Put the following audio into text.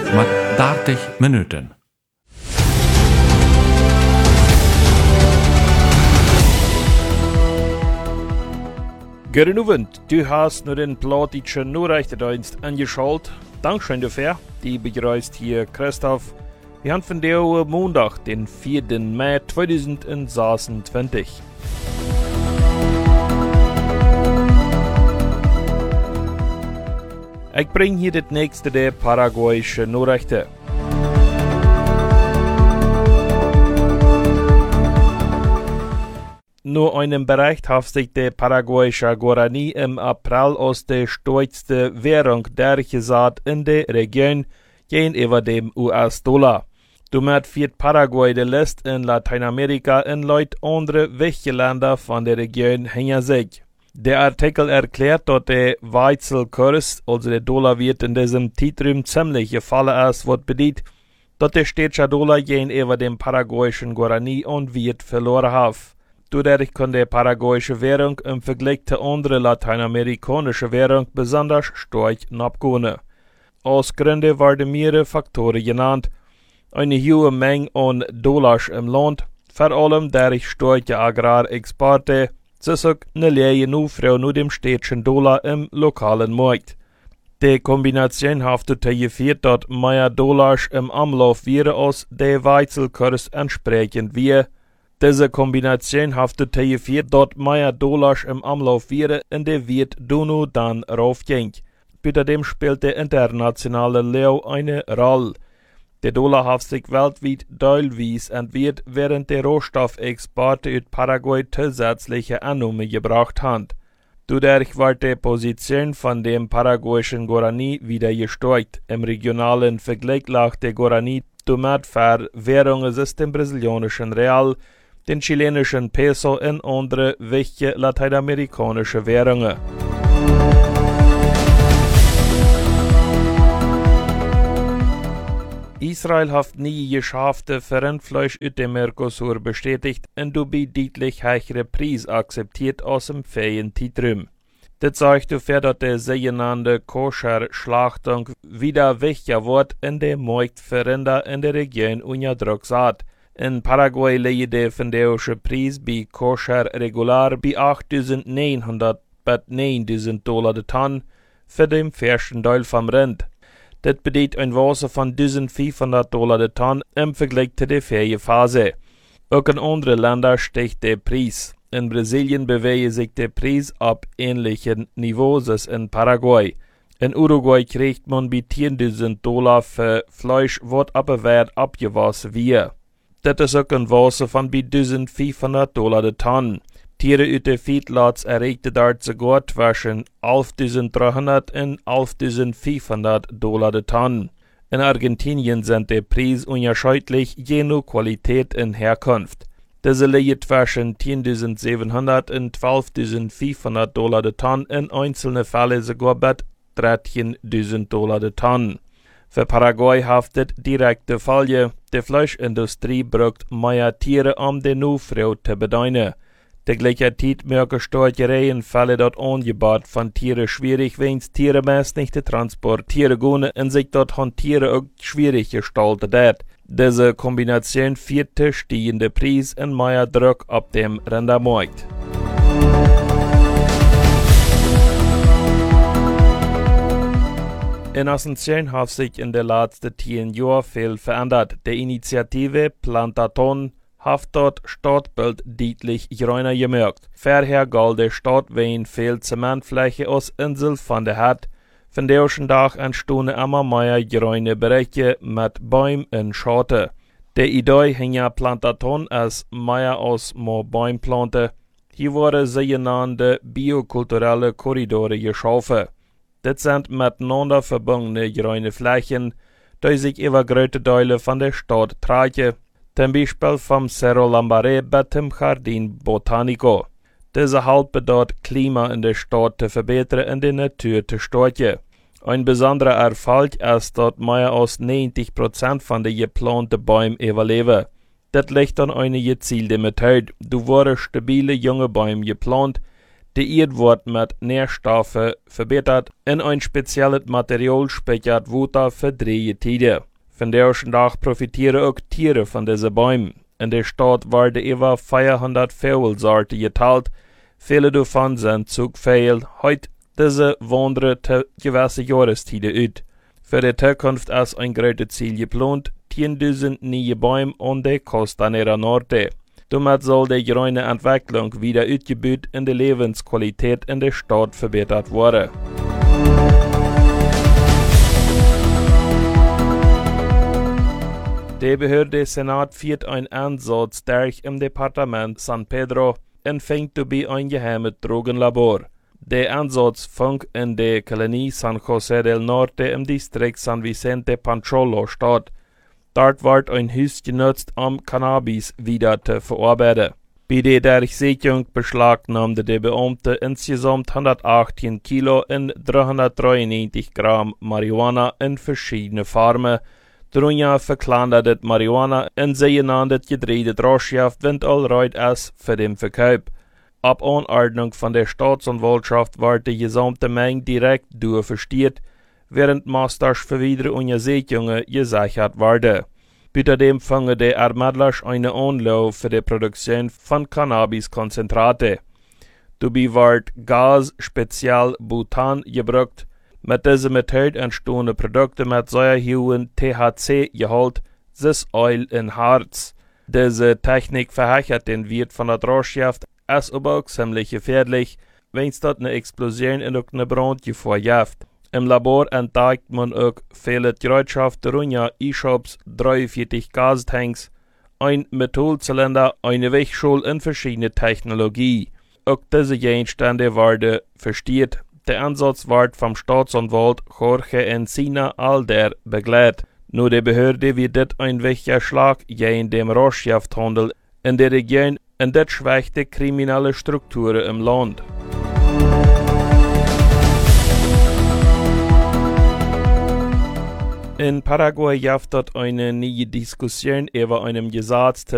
mit 30 Minuten. Guten Abend, du hast nur den politischen Nachrichtendienst angeschaut. Dankeschön dafür. Die begrüßt hier Christoph. Wir haben von der Montag, den 4. Mai 2026. Ich bringe hier das nächste der paraguayischen Nachrichten. Nur einem Bericht hat sich der paraguayische Guarani im April als die stärkste Währung durchgesetzt in der Region gegenüber dem US-Dollar. Damit führt Paraguay die Liste in Lateinamerika in Leute andere wichtige Länder von der Region hinter sich. Der Artikel erklärt, dass der Wechselkurs, also der Dollarwert in diesem Zeitraum ziemlich gefallen ist, was bedeutet, dass der städtische Dollar gegenüber dem paraguayischen Guarani an Wert verloren hat. Dadurch kann die paraguayische Währung im Vergleich zu anderen lateinamerikanischen Währungen besonders stark nachgehen. Aus Gründen werden mehrere Faktoren genannt. Eine hohe Menge an Dollars im Land, vor allem durch starke Agrarexporte, ist auch eine leere Nachfrage nach dem städtischen Dollar im lokalen Markt. Die Kombination hat dazu geführt, dass mehr Dollars im Umlauf wären als der Wechselkurs entsprechend wäre. Diese Kombination hat dazu geführt, dass mehr Dollars im Umlauf wären und der Wert dann raufging. Bei dem spielt der internationale Leu eine Rolle. Der Dollar hat sich weltweit teilweise entwickelt, während der Rohstoffexporte aus Paraguay zusätzliche Einnahmen gebracht haben. Dadurch wird die Position von dem paraguayischen Guarani wieder gestärkt. Im regionalen Vergleich lag der Guarani damit für Währungen dem brasilianischen Real, den chilenischen Peso und andere wichtige lateinamerikanische Währungen. Israel hat nie geschafft, Rindfleisch aus dem Mercosur bestätigt und dabei deutlich höhere Preise akzeptiert als im Ferienzeitraum. Das zeigt dafür, dass die sogenannte Koscher-Schlachtung wieder wichtiger wird in der Markt für Rinder in der Region unter Druck setzt. In Paraguay liegt der vendeische Preis bei Koscher regular bei $8.900 bis $9.000 de Tonne für den ersten Teil vom Rind. Das bedeutet ein Wasser von $1.500 de Tonne im Vergleich zu der Ferienphase. Auch in anderen Ländern steigt der Preis. In Brasilien bewegt sich der Preis auf ähnlichen Niveaus als in Paraguay. In Uruguay kriegt man bei $10.000 für Fleisch, was aber Wert abgewaschen wird. Das ist auch ein Wasser von bei $1.500 de Tonne. Tiere uit de Feedlots erreichte dort sogar zwischen $11.300 und $11.500 de Tonne. In Argentinien sind die Preise unterschiedlich je nach Qualität und Herkunft. Diese liegen zwischen $10.700 und $12.500 de Tonne, in einzelnen Fällen sogar bis $13.000 de Tonne. Für Paraguay haftet direkte Folge, die Fleischindustrie braucht mehr Tiere, um die Nachfrage zu bedienen. Der gleichzeitig merken starke Regenfälle dort Angebot von Tieren schwierig, wenn Tiere meist nicht zu transportieren gehen und sich dort von Tieren auch schwierig gestaltet wird. Diese Kombination führt zu steigenden Preis und mehr Druck auf dem Rindermarkt. In Asunción hat sich in den letzten 10 Jahren viel verändert. Die Initiative Plantaton hat dort Stadtbild deutlich grüner gemerkt. Vorher galt der Stadt wegen viel Zementfläche als Insel von der Stadt. Von diesem Tag entstanden immer mehr grüne Bereiche mit Bäumen und Schatten. Die Idee hinter Plantaton ist mehr als mehr Bäumplanten. Hier wurden sogenannte biokulturelle Korridore geschaffen. Das sind miteinander verbundene grüne Flächen, die sich über große Teile von der Stadt tragen. Zum Beispiel vom Cerro Lambaré bis zum Jardín Botánico. Diese helfen dort, Klima in der Stadt zu verbessern und die Natur zu stärken. Ein besonderer Erfolg ist, dass mehr als 90% von den geplanten Bäumen überleben. Das liegt an einer gezielten Methode. Du wurden stabile junge Bäume geplant, Die Erde wird mit Nährstoffen verbessert und ein spezielles Material speichert Wasser für 3 Tiden. Von der ersten Tag profitieren auch Tiere von diesen Bäumen. In der Stadt werden über 400 Vogelsorten geteilt. Viele davon sind zugfähig. Heute diese wandern zu gewissen Jahrestiden aus. Für die Zukunft ist ein großes Ziel geplant: 10.000 neue Bäume an der Costanera Norte. Damit soll die grüne Entwicklung wieder ausgebaut und die Lebensqualität in der Stadt verbessert werden. Der Behörde Senat führt einen Einsatz durch im Departement San Pedro und fängt dabei ein geheimes Drogenlabor. Der Einsatz fängt in der Kolonie San José del Norte im Distrikt San Vicente Pancholo statt. Dort wird ein Haus genutzt, um Cannabis wieder zu verarbeiten. Bei der Durchsuchung beschlagnahmte der Beamte insgesamt 118 Kilo und 393 Gramm Marihuana in verschiedenen Farben. Darunter verkleidet Marihuana in sogenannte gedrehte Droschschaft, wenn allreit ist für den Verkauf. Ab Anordnung von der Staatsanwaltschaft wird die gesamte Menge direkt durchverstiert, während Masters für weitere Untersuchungen gesichert werden. Außerdem fangen die Ermittler eine Anlauf für die Produktion von Cannabiskonzentrate. Dabei wird Gas, speziell Butan, gebraucht. Mit dieser Methode entstehen Produkte mit sehr hohem THC-Gehalt, das Öl in Harz. Diese Technik verhindert den Wert von der Droschschaft, ist aber auch ziemlich gefährlich, wenn es dort eine Explosion und auch eine Brandgefahr gibt. Im Labor entdeckt man auch viele Gerätschaften, darunter E-Shops, 43 Gastanks, ein Metallzylinder, eine Wegschule und verschiedene Technologie. Auch diese Gegenstände werden verstiert. Der Einsatz wird vom Staatsanwalt Jorge Encina Alder begleitet. Nur der Behörde wird das ein wichtiger Schlag gegen den Rauschgifthandel in der Region und das schwächt die kriminelle Strukturen im Land. In Paraguay gibt es eine neue Diskussion über einen Gesetz